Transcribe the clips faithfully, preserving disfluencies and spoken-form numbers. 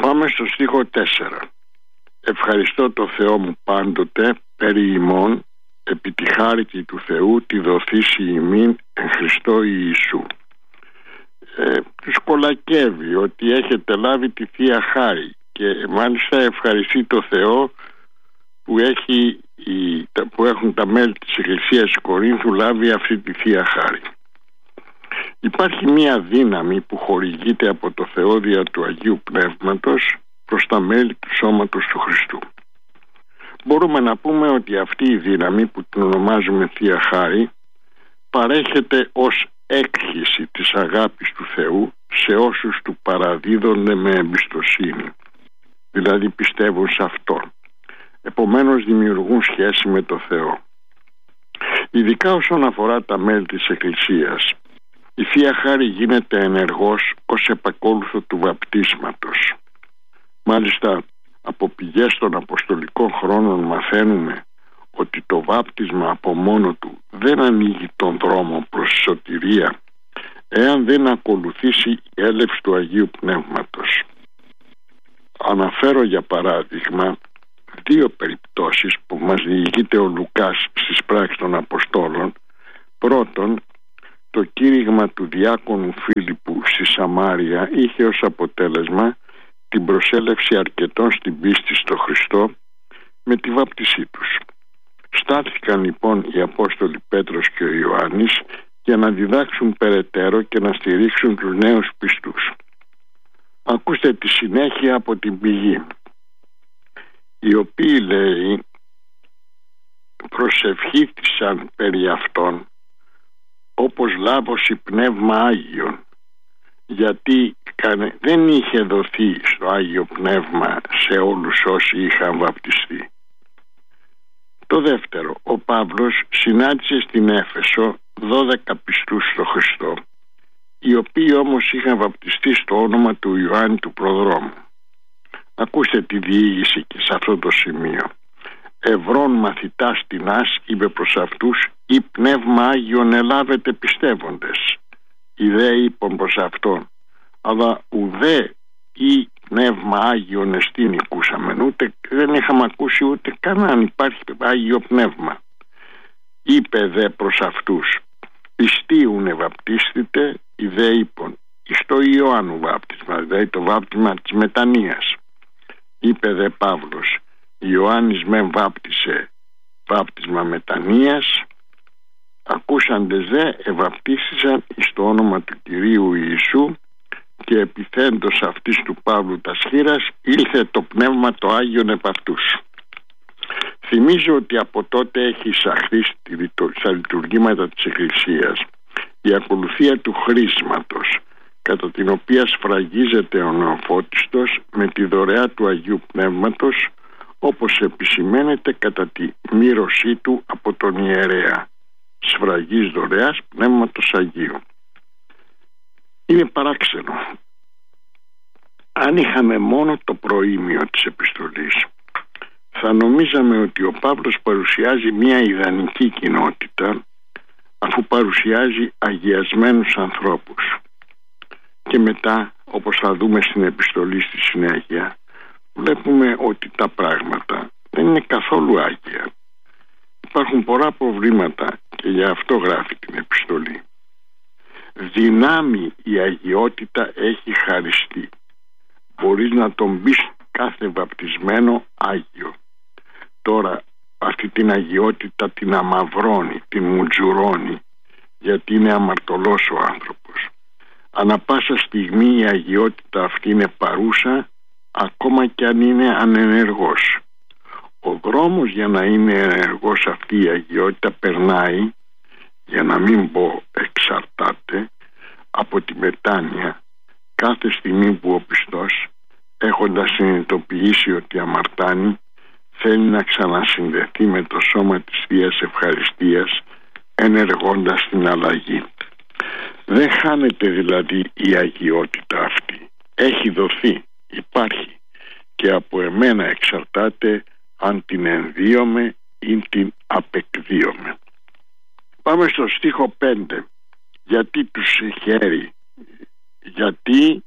Πάμε στο στίχο τέσσερα. Ευχαριστώ το Θεό μου πάντοτε περί ημών, επί τη χάριτη του Θεού τη δοθήσει ημίν εν Χριστώ Ιησού. Ε, τους κολακεύει ότι έχετε λάβει τη Θεία Χάρη και μάλιστα ευχαριστεί το Θεό που, έχει, που έχουν τα μέλη της Εκκλησίας Κορίνθου λάβει αυτή τη Θεία Χάρη. Υπάρχει μία δύναμη που χορηγείται από το Θεό δια του Αγίου Πνεύματος προς τα μέλη του σώματος του Χριστού. Μπορούμε να πούμε ότι αυτή η δύναμη που την ονομάζουμε Θεία Χάρη παρέχεται ως έκχυση της αγάπης του Θεού σε όσους του παραδίδονται με εμπιστοσύνη, δηλαδή πιστεύουν σε Αυτόν. Επομένως δημιουργούν σχέση με το Θεό. Ειδικά όσον αφορά τα μέλη της Εκκλησίας, η Θεία Χάρη γίνεται ενεργός ως επακόλουθο του βαπτίσματος. Μάλιστα, από πηγές των Αποστολικών χρόνων μαθαίνουμε ότι το βάπτισμα από μόνο του δεν ανοίγει τον δρόμο προς σωτηρία εάν δεν ακολουθήσει η έλευση του Αγίου Πνεύματος. Αναφέρω για παράδειγμα δύο περιπτώσεις που μας διηγείται ο Λουκάς στις πράξεις των Αποστόλων. Πρώτον, το κήρυγμα του διάκονου Φίλιππου στη Σαμάρια είχε ως αποτέλεσμα την προσέλευση αρκετών στην πίστη στο Χριστό με τη βάπτισή τους. Στάθηκαν λοιπόν οι Απόστολοι Πέτρος και ο Ιωάννης για να διδάξουν περαιτέρω και να στηρίξουν τους νέους πιστούς. Ακούστε τη συνέχεια από την πηγή, οι οποίοι, λέει, προσευχήθησαν περί αυτών όπως λάβωση πνεύμα Άγιον, γιατί δεν είχε δοθεί στο Άγιο Πνεύμα σε όλους όσοι είχαν βαπτιστεί. Το δεύτερο, ο Παύλος συνάντησε στην Έφεσο δώδεκα πιστούς στο Χριστό, οι οποίοι όμως είχαν βαπτιστεί στο όνομα του Ιωάννη του Προδρόμου. Ακούστε τη διήγηση και σε αυτό το σημείο. Ευρών μαθητάς τινάς, είπε προς αυτούς, ή πνεύμα Άγιον ελάβετε πιστεύοντες. Οι δε είπαν προς αυτόν, αλλά ουδέ ή πνεύμα Άγιον εστίν ακούσαμεν, ούτε δεν είχαμε ακούσει ούτε καν αν υπάρχει Άγιο Πνεύμα. Είπε δε προς αυτούς, πιστίουνε βαπτίστητε, οι δε είπαν, εις το Ιωάννου βάπτισμα, δηλαδή το βάπτισμα της μετανοίας. Είπε δε Παύλος, Ιωάννης μεν βάπτισε βάπτισμα μετανοίας, ακούσαντες δε ευαπτίστησαν εις το όνομα του Κυρίου Ιησού, και επιθέντος αυτής του Παύλου τα σχήρας ήλθε το Πνεύμα το Άγιον επ' αυτούς. Θυμίζω ότι από τότε έχει εισαχθεί στα λειτουργήματα της Εκκλησίας η ακολουθία του χρήσματος, κατά την οποία σφραγίζεται ο νεοφώτιστος με τη δωρεά του Αγίου Πνεύματος, όπως επισημαίνεται κατά τη μύρωσή του από τον ιερέα, σφραγής δωρεάς Πνεύματος Αγίου. Είναι παράξενο. Αν είχαμε μόνο το προήμιο της επιστολής, θα νομίζαμε ότι ο Παύλος παρουσιάζει μια ιδανική κοινότητα, αφού παρουσιάζει αγιασμένους ανθρώπους. Και μετά, όπως θα δούμε στην επιστολή στη συνέχεια, βλέπουμε ότι τα πράγματα δεν είναι καθόλου άγια. Υπάρχουν πολλά προβλήματα και γι' αυτό γράφει την επιστολή. Δυνάμει η αγιότητα έχει χαριστεί. Μπορείς να τον πεις κάθε βαπτισμένο Άγιο. Τώρα αυτή την αγιότητα την αμαυρώνει, την μουτζουρώνει, γιατί είναι αμαρτωλός ο άνθρωπος. Ανά πάσα στιγμή η αγιότητα αυτή είναι παρούσα, ακόμα και αν είναι ανενεργός. Ο δρόμος για να είναι ενεργός αυτή η αγιότητα περνάει, για να μην πω εξαρτάται, από τη μετάνοια κάθε στιγμή που ο πιστός, έχοντας συνειδητοποιήσει ότι αμαρτάνει, θέλει να ξανασυνδεθεί με το σώμα της Θείας Ευχαριστίας, ενεργώντας την αλλαγή. Δεν χάνεται δηλαδή η αγιότητα αυτή. Έχει δοθεί, υπάρχει, και από εμένα εξαρτάται αν την ενδύομαι ή την απεκδύομαι. Πάμε στο στίχο πέντε. Γιατί τους χαίρει? Γιατί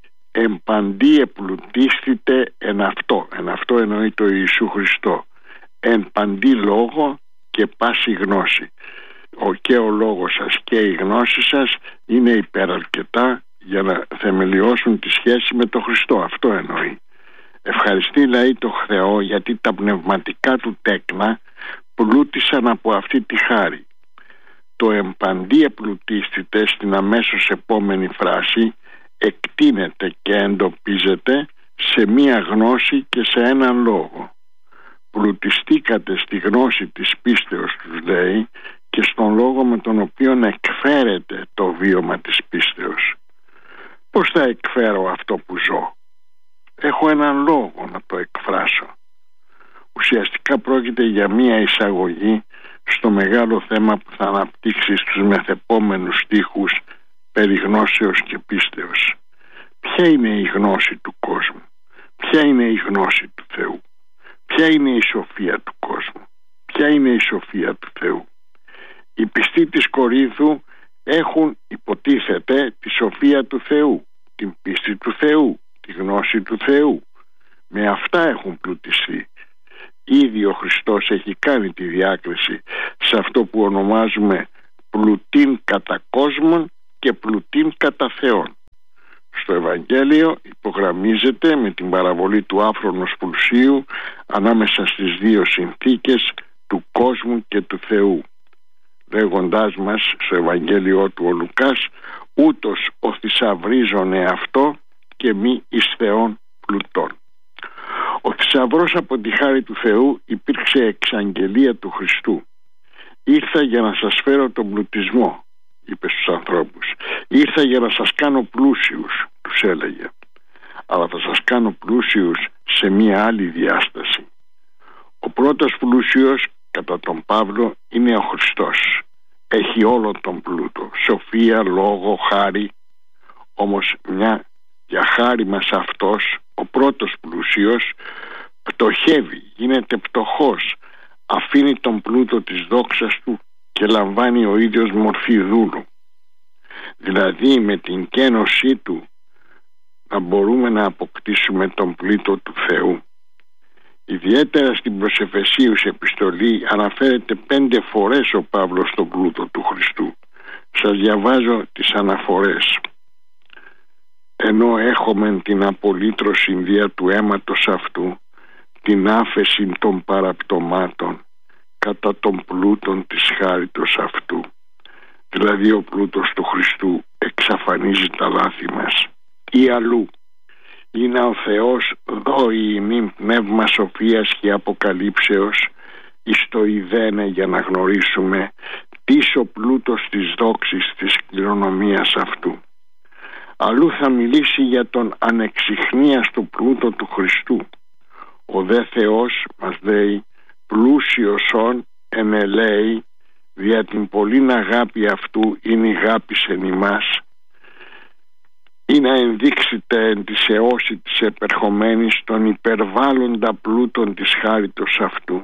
εμπαντή επλουτίστητε εν αυτό. Εν αυτό εννοεί το Ιησού Χριστό. Εν παντή λόγο και πάση γνώση. Ο, και ο λόγος σας και η γνώση σας είναι υπεραρκετά για να θεμελιώσουν τη σχέση με τον Χριστό. Αυτό εννοεί. Ευχαριστεί λαή το Θεό γιατί τα πνευματικά του τέκνα πλούτησαν από αυτή τη χάρη. Το εμπαντή επλουτίστητε στην αμέσως επόμενη φράση εκτείνεται και εντοπίζεται σε μία γνώση και σε έναν λόγο. Πλουτιστήκατε στη γνώση της πίστεως, τους λέει, και στον λόγο με τον οποίο εκφέρεται το βίωμα της πίστεως. Πώς θα εκφέρω αυτό που ζω? Έχω έναν λόγο να το εκφράσω. Ουσιαστικά πρόκειται για μία εισαγωγή στο μεγάλο θέμα που θα αναπτύξει στους μεθεπόμενους στίχους περί γνώσεως και πίστεως. Ποια είναι η γνώση του κόσμου? Ποια είναι η γνώση του Θεού? Ποια είναι η σοφία του κόσμου? Ποια είναι η σοφία του Θεού? Οι πιστοί της Κορίνθου έχουν, υποτίθεται, τη σοφία του Θεού, την πίστη του Θεού, τη γνώση του Θεού. Με αυτά έχουν πλουτιστεί. Ήδη ο Χριστός έχει κάνει τη διάκριση σε αυτό που ονομάζουμε πλουτήν κατά κόσμων και πλουτήν κατά Θεών. Στο Ευαγγέλιο υπογραμμίζεται με την παραβολή του άφρονος πλουσίου ανάμεσα στις δύο συνθήκες του κόσμου και του Θεού, λέγοντάς μας στο Ευαγγέλιο του ο Λουκάς, ούτως ο θησαυρίζον εαυτό και μη εις Θεόν πλουτών. Ο θησαυρός από τη χάρη του Θεού υπήρξε εξαγγελία του Χριστού. Ήρθα για να σας φέρω τον πλουτισμό, είπε στους ανθρώπους. Ήρθα για να σας κάνω πλούσιους, τους έλεγε. Αλλά θα σας κάνω πλούσιους σε μία άλλη διάσταση. Ο πρώτος πλούσιος, κατά τον Παύλο, είναι ο Χριστός. Έχει όλο τον πλούτο, σοφία, λόγο, χάρη. Όμως μια για χάρη μας αυτός, ο πρώτος πλούσιος, πτωχεύει, γίνεται πτωχός, αφήνει τον πλούτο της δόξας του και λαμβάνει ο ίδιος μορφή δούλου. Δηλαδή με την κένωσή του να μπορούμε να αποκτήσουμε τον πλούτο του Θεού. Ιδιαίτερα στην προς Εφεσίους επιστολή αναφέρεται πέντε φορές ο Παύλος στον πλούτο του Χριστού. Σας διαβάζω τις αναφορές. Ενώ έχομεν την απολύτρωση δια του αίματος αυτού, την άφεση των παραπτωμάτων κατά των πλούτων της χάριτος αυτού. Δηλαδή ο πλούτος του Χριστού εξαφανίζει τα λάθη μας. Ή αλλού είναι ο Θεός δόει ημίν πνεύμα σοφίας και αποκαλύψεως εις το ιδένε για να γνωρίσουμε τι ο πλούτος της δόξης της κληρονομίας αυτού. Αλλού θα μιλήσει για τον ανεξιχνίαστο πλούτο του Χριστού. Ο δε Θεός, μας λέει, πλούσιος όν εμελέει, δια την πολλήν αγάπη αυτού είναι η αγάπη εν ημάς, ή να ενδείξετε εν της αιώση της επερχομένης των υπερβάλλοντα πλούτων της χάριτος αυτού.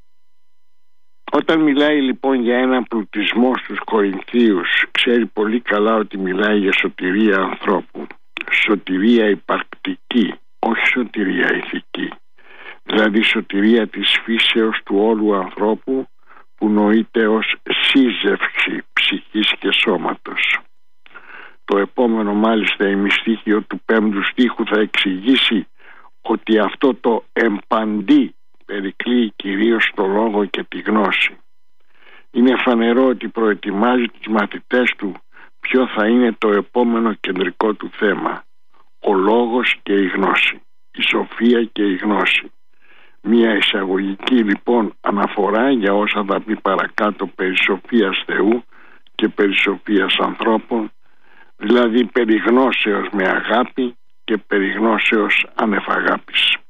Όταν μιλάει λοιπόν για έναν πλουτισμό στους Κορινθίους, ξέρει πολύ καλά ότι μιλάει για σωτηρία ανθρώπου. Σωτηρία υπαρκτική, όχι σωτηρία ηθική. Δηλαδή σωτηρία της φύσεως του όλου ανθρώπου που νοείται ως σύζευξη ψυχής και σώματος. Το επόμενο μάλιστα ημιστίχιο του πέμπτου στίχου θα εξηγήσει ότι αυτό το εμπαντή περικλείει κυρίως το λόγο και τη γνώση. Είναι φανερό ότι προετοιμάζει τους μαθητές του ποιο θα είναι το επόμενο κεντρικό του θέμα. Ο λόγος και η γνώση, η σοφία και η γνώση. Μία εισαγωγική λοιπόν αναφορά για όσα θα πει παρακάτω περί σοφίας Θεού και περί σοφίας ανθρώπων, δηλαδή περί γνώσεως με αγάπη και περί γνώσεως άνευ αγάπης.